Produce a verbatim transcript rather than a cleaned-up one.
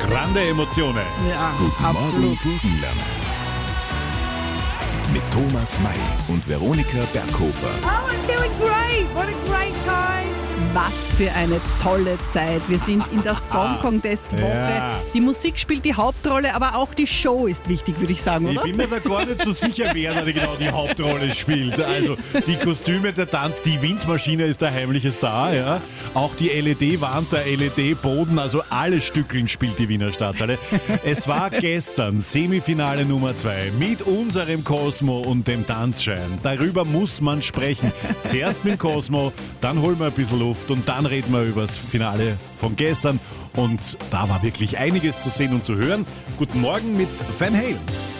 Grande Emozione. Ja, Guten absolut. Morgen Burgenland. Mit Thomas May und Veronika Berghofer. Oh, I'm feeling great. What a great time. Was für eine tolle Zeit. Wir sind in der Song Contest Woche. Ja. Die Musik spielt die Hauptrolle, aber auch die Show ist wichtig, würde ich sagen, Ich oder? bin mir da gar nicht so sicher, wer da genau die Hauptrolle spielt. Also die Kostüme, der Tanz, die Windmaschine ist der heimliche Star. Ja. Auch die L E D-Wand, der L E D-Boden, also alle Stückeln spielt die Wiener Stadthalle. Es war gestern Semifinale Nummer zwei mit unserem Cosmo und dem Tanzschein. Darüber muss man sprechen. Zuerst mit Cosmo, dann holen wir ein bisschen Luft und dann reden wir über das Finale von gestern. Und da war wirklich einiges zu sehen und zu hören. Guten Morgen mit Van Halen.